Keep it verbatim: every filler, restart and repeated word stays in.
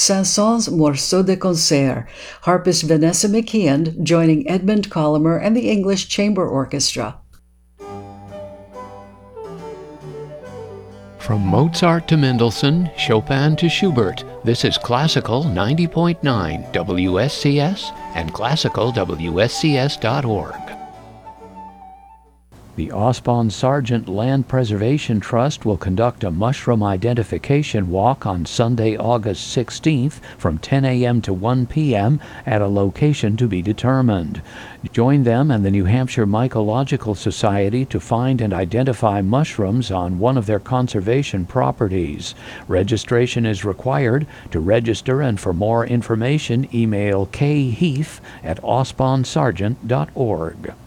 Saint-Saëns Morceau de Concert, harpist Vanessa McKeon joining Edmund Colomer and the English Chamber Orchestra. From Mozart to Mendelssohn, Chopin to Schubert, this is Classical ninety point nine W S C S and classical W S C S dot org. The Osbon Sargent Land Preservation Trust will conduct a mushroom identification walk on Sunday, August sixteenth from ten a.m. to one p.m. at a location to be determined. Join them and the New Hampshire Mycological Society to find and identify mushrooms on one of their conservation properties. Registration is required. To register and for more information, email kheath at osbon sargent dot org.